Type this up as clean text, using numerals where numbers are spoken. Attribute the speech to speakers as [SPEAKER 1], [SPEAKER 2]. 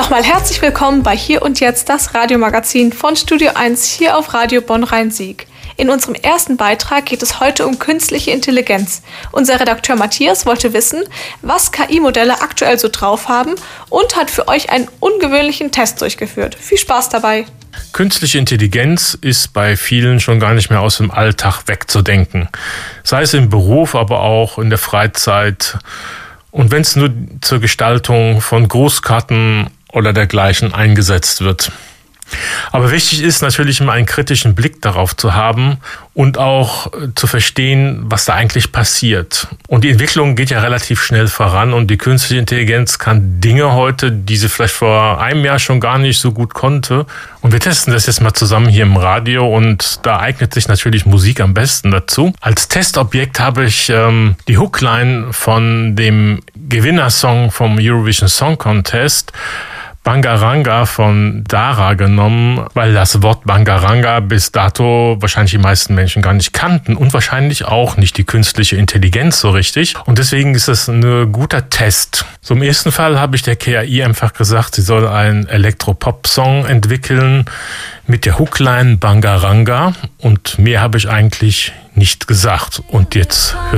[SPEAKER 1] Nochmal herzlich willkommen bei Hier und Jetzt, das Radiomagazin von Studio 1 hier auf Radio Bonn-Rhein-Sieg. In unserem ersten Beitrag geht es heute um künstliche Intelligenz. Unser Redakteur Matthias wollte wissen, was KI-Modelle aktuell so drauf haben und hat für euch einen ungewöhnlichen Test durchgeführt. Viel Spaß dabei!
[SPEAKER 2] Künstliche Intelligenz ist bei vielen schon gar nicht mehr aus dem Alltag wegzudenken. Sei es im Beruf, aber auch in der Freizeit. Und wenn es nur zur Gestaltung von Grußkarten oder dergleichen eingesetzt wird. Aber wichtig ist natürlich immer einen kritischen Blick darauf zu haben und auch zu verstehen, was da eigentlich passiert. Und die Entwicklung geht ja relativ schnell voran und die künstliche Intelligenz kann Dinge heute, die sie vielleicht vor einem Jahr schon gar nicht so gut konnte. Und wir testen das jetzt mal zusammen hier im Radio und da eignet sich natürlich Musik am besten dazu. Als Testobjekt habe ich die Hookline von dem Gewinnersong vom Eurovision Song Contest, Bangaranga von Dara genommen, weil das Wort Bangaranga bis dato wahrscheinlich die meisten Menschen gar nicht kannten und wahrscheinlich auch nicht die künstliche Intelligenz so richtig. Und deswegen ist es ein guter Test. So im ersten Fall habe ich der KI einfach gesagt, sie soll einen Elektropop-Song entwickeln mit der Hookline Bangaranga und mehr habe ich eigentlich nicht gesagt. Und jetzt